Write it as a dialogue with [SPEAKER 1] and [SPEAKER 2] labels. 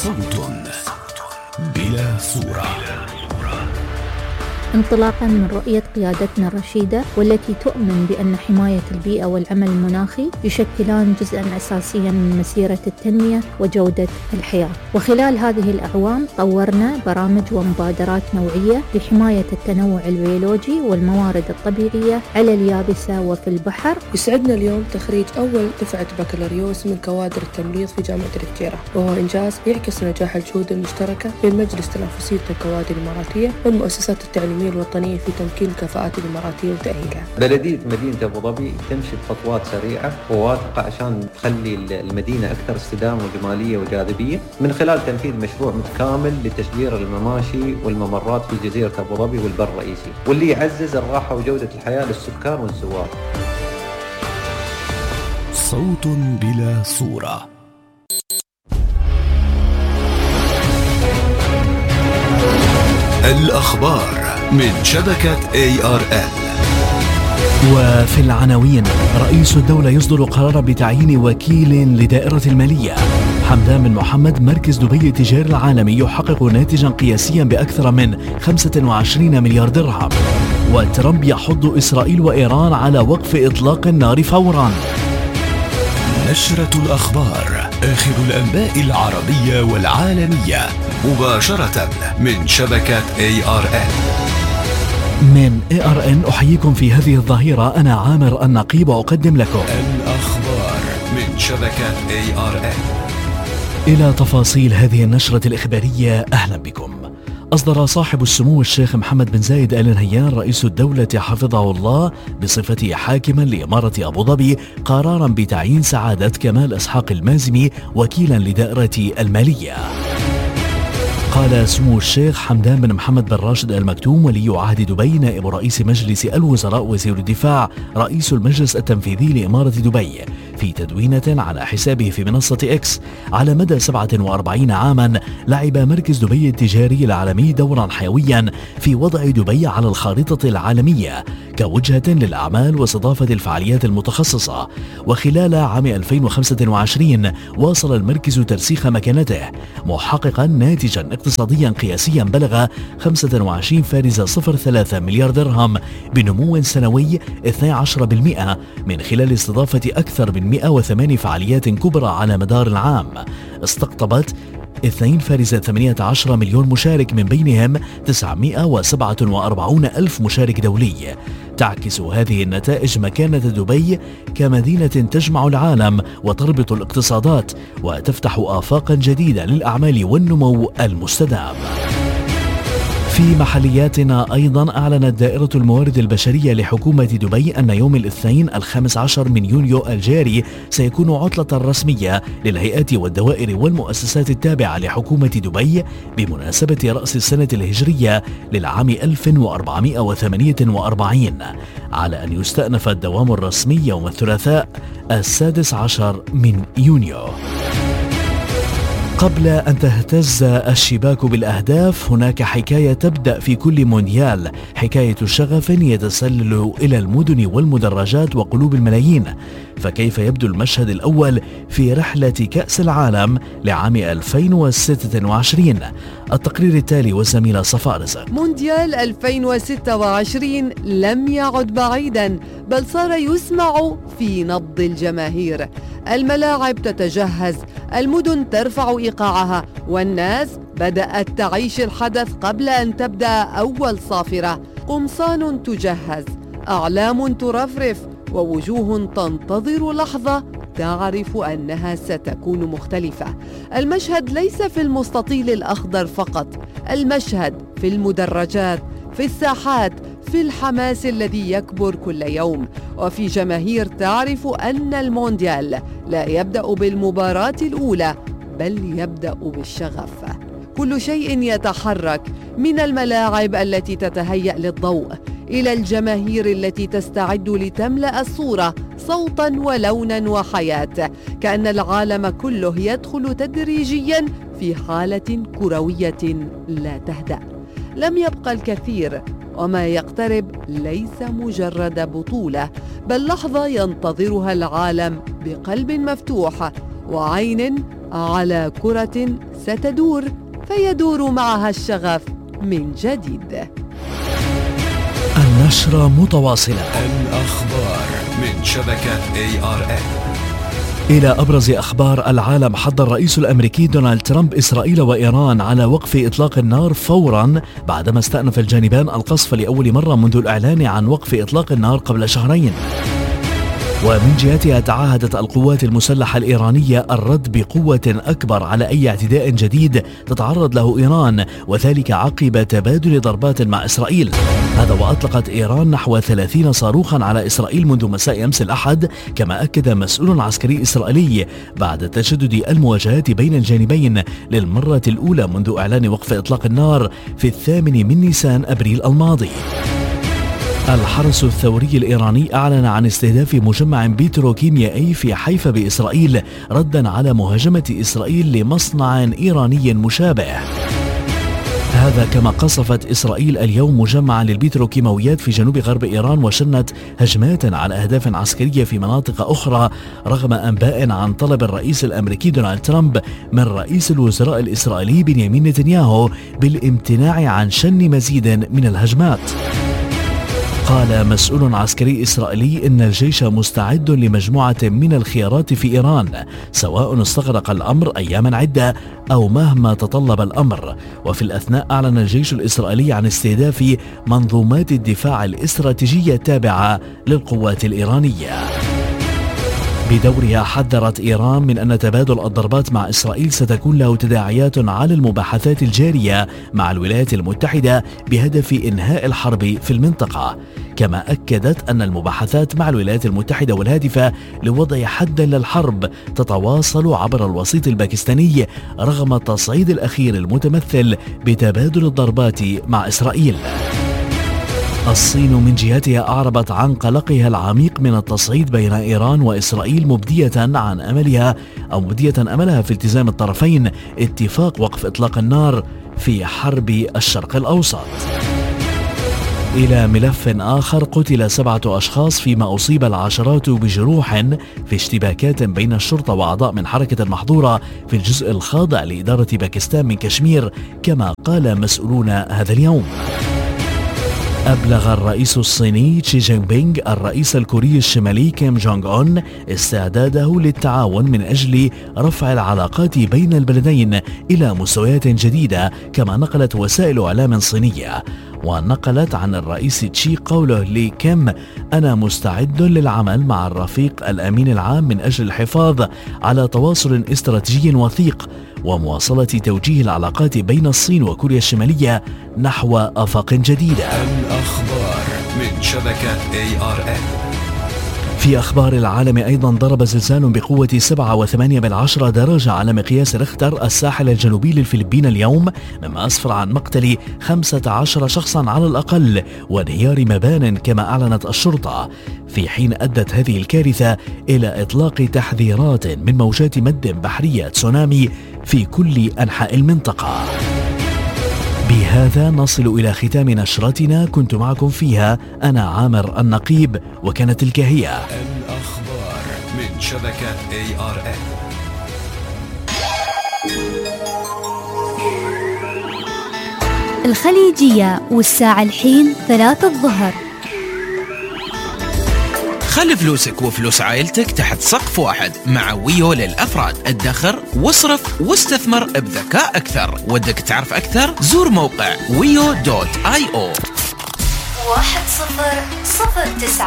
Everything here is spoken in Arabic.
[SPEAKER 1] صوت بلا صورة.
[SPEAKER 2] انطلاقا من رؤية قيادتنا الرشيدة والتي تؤمن بأن حماية البيئة والعمل المناخي يشكلان جزءا أساسيا من مسيرة التنمية وجودة الحياة، وخلال هذه الأعوام طورنا برامج ومبادرات نوعية لحماية التنوع البيولوجي والموارد الطبيعية على اليابسة وفي البحر.
[SPEAKER 3] يسعدنا اليوم تخريج أول دفعة بكالوريوس من كوادر التمريض في جامعة الفجيرة، وهو إنجاز يعكس نجاح الجهود المشتركة بين مجلس تنافسية الكوادر الإماراتية والمؤسسات التعليمية الوطنية في تمكين الكفاءات الإماراتية وتأهيلها.
[SPEAKER 4] بلدية مدينة أبو ظبي تمشي بخطوات سريعة وواثقة عشان تخلي المدينة أكثر استدامة وجمالية وجاذبية من خلال تنفيذ مشروع متكامل لتشجير المماشي والممرات في جزيرة أبو ظبي والبر الرئيسي، واللي يعزز الراحة وجودة الحياة للسكان والزوار.
[SPEAKER 1] صوت بلا صورة. الأخبار من شبكة ARL.
[SPEAKER 5] وفي العناوين: رئيس الدولة يصدر قرارا بتعيين وكيل لدائرة المالية. حمدان بن محمد: مركز دبي التجاري العالمي يحقق ناتجا قياسيا بأكثر من 25 مليار درهم. وترامب يحض إسرائيل وإيران على وقف إطلاق النار فورا.
[SPEAKER 1] نشرة الأخبار، آخر الأنباء العربية والعالمية مباشرة من شبكة ARL.
[SPEAKER 5] من ARN أحييكم في هذه الظهيرة، أنا عامر النقيب أقدم لكم
[SPEAKER 1] الأخبار من شبكة ARL.
[SPEAKER 5] إلى تفاصيل هذه النشرة الإخبارية، أهلا بكم. أصدر صاحب السمو الشيخ محمد بن زايد آل نهيان رئيس الدولة حفظه الله بصفته حاكما لإمارة أبو ظبي قرارا بتعيين سعادة كمال إسحاق المازمي وكيلا لدائرة المالية. قال سمو الشيخ حمدان بن محمد بن راشد آل مكتوم ولي عهد دبي نائب رئيس مجلس الوزراء وزير الدفاع رئيس المجلس التنفيذي لإمارة دبي في تدوينة على حسابه في منصة إكس: على مدى 47 عاما لعب مركز دبي التجاري العالمي دورا حيويا في وضع دبي على الخارطة العالمية كوجهة للأعمال واستضافة الفعاليات المتخصصة. وخلال عام 2025 واصل المركز ترسيخ مكانته محققا ناتجا اقتصاديا قياسيا بلغ 25.03 مليار درهم بنمو سنوي 12% من خلال استضافة أكثر من 108 فعاليات كبرى على مدار العام استقطبت 2.18 مليون مشارك، من بينهم 947 ألف مشارك دولي. تعكس هذه النتائج مكانة دبي كمدينة تجمع العالم وتربط الاقتصادات وتفتح آفاقا جديدة للأعمال والنمو المستدام. في محلياتنا أيضا، أعلنت دائرة الموارد البشرية لحكومة دبي أن يوم الاثنين 15 من يونيو الجاري سيكون عطلة رسمية للهيئات والدوائر والمؤسسات التابعة لحكومة دبي بمناسبة رأس السنة الهجرية للعام 1448، على أن يستأنف الدوام الرسمي يوم الثلاثاء 16 من يونيو. قبل أن تهتز الشباك بالأهداف، هناك حكاية تبدأ في كل مونديال، حكاية شغف يتسلل إلى المدن والمدرجات وقلوب الملايين. فكيف يبدو المشهد الأول في رحلة كأس العالم لعام 2026؟ التقرير التالي والزميلة صفاء رزق.
[SPEAKER 6] مونديال 2026 لم يعد بعيدا، بل صار يسمع في نبض الجماهير. الملاعب تتجهز، المدن ترفع إيقاعها، والناس بدأت تعيش الحدث قبل أن تبدأ أول صافرة. قمصان تجهز، أعلام ترفرف، ووجوه تنتظر لحظة تعرف أنها ستكون مختلفة. المشهد ليس في المستطيل الأخضر فقط، المشهد في المدرجات، في الساحات، في الحماس الذي يكبر كل يوم، وفي جماهير تعرف أن المونديال لا يبدأ بالمباراة الأولى، بل يبدأ بالشغف. كل شيء يتحرك، من الملاعب التي تتهيأ للضوء إلى الجماهير التي تستعد لتملأ الصورة صوتا ولونا وحياة، كأن العالم كله يدخل تدريجيا في حالة كروية لا تهدأ. لم يبقى الكثير، وما يقترب ليس مجرد بطولة، بل لحظة ينتظرها العالم بقلب مفتوح وعين على كرة ستدور فيدور معها الشغف من جديد.
[SPEAKER 5] النشرة متواصلة.
[SPEAKER 1] الأخبار من شبكة ARN.
[SPEAKER 5] إلى أبرز أخبار العالم. حض الرئيس الأمريكي دونالد ترامب إسرائيل وإيران على وقف إطلاق النار فوراً بعدما استأنف الجانبان القصف لأول مرة منذ الإعلان عن وقف إطلاق النار قبل شهرين. ومن جهتها تعهدت القوات المسلحة الإيرانية الرد بقوة أكبر على أي اعتداء جديد تتعرض له إيران، وذلك عقب تبادل ضربات مع إسرائيل. هذا وأطلقت إيران نحو 30 صاروخا على إسرائيل منذ مساء أمس الأحد، كما أكد مسؤول عسكري إسرائيلي بعد تشدد المواجهات بين الجانبين للمرة الأولى منذ إعلان وقف إطلاق النار في 8 من نيسان أبريل الماضي. الحرس الثوري الإيراني أعلن عن استهداف مجمع بتروكيميائي في حيفا بإسرائيل ردا على مهاجمة إسرائيل لمصنع إيراني مشابه. هذا كما قصفت إسرائيل اليوم مجمعا للبتروكيماويات في جنوب غرب إيران وشنت هجمات على أهداف عسكرية في مناطق أخرى، رغم أنباء عن طلب الرئيس الأمريكي دونالد ترامب من رئيس الوزراء الإسرائيلي بنيامين نتنياهو بالامتناع عن شن مزيد من الهجمات. قال مسؤول عسكري إسرائيلي إن الجيش مستعد لمجموعة من الخيارات في إيران، سواء استغرق الأمر أياما عدة أو مهما تطلب الأمر. وفي الأثناء أعلن الجيش الإسرائيلي عن استهداف منظومات الدفاع الاستراتيجية التابعة للقوات الإيرانية. بدورها حذرت إيران من أن تبادل الضربات مع إسرائيل ستكون له تداعيات على المباحثات الجارية مع الولايات المتحدة بهدف إنهاء الحرب في المنطقة. كما أكدت أن المباحثات مع الولايات المتحدة والهادفة لوضع حد للحرب تتواصل عبر الوسيط الباكستاني رغم التصعيد الأخير المتمثل بتبادل الضربات مع إسرائيل. الصين من جهتها أعربت عن قلقها العميق من التصعيد بين إيران وإسرائيل، مبدية أملها في التزام الطرفين اتفاق وقف إطلاق النار في حرب الشرق الأوسط. إلى ملف آخر. قتل 7 أشخاص فيما أصيب العشرات بجروح في اشتباكات بين الشرطة وأعضاء من حركة المحظورة في الجزء الخاضع لإدارة باكستان من كشمير، كما قال مسؤولون هذا اليوم. أبلغ الرئيس الصيني شي جين بينغ الرئيس الكوري الشمالي كيم جونغ أون استعداده للتعاون من أجل رفع العلاقات بين البلدين إلى مستويات جديدة، كما نقلت وسائل إعلام صينية. ونقلت عن الرئيس تشي قوله لكيم: أنا مستعد للعمل مع الرفيق الأمين العام من أجل الحفاظ على تواصل استراتيجي وثيق ومواصلة توجيه العلاقات بين الصين وكوريا الشمالية نحو آفاق جديدة.
[SPEAKER 1] الأخبار من شبكة ARN.
[SPEAKER 5] في أخبار العالم أيضا. ضرب زلزال بقوة 7.8 درجة على مقياس ريختر الساحل الجنوبي للفلبين اليوم، مما أسفر عن مقتل 15 شخصا على الأقل وانهيار مبان كما أعلنت الشرطة، في حين أدت هذه الكارثة إلى إطلاق تحذيرات من موجات مد بحرية تسونامي في كل أنحاء المنطقة. بهذا نصل إلى ختام نشرتنا، كنت معكم فيها أنا عامر النقيب، وكانت تلك هي
[SPEAKER 1] الأخبار من شبكة ARN.
[SPEAKER 7] الخليجية والساعة الحين 3 الظهر.
[SPEAKER 8] خلي فلوسك وفلوس عائلتك تحت سقف واحد مع ويو للأفراد. ادخر واصرف واستثمر بذكاء أكثر. ودك تعرف أكثر؟ زور موقع wiyo.io.
[SPEAKER 7] 1009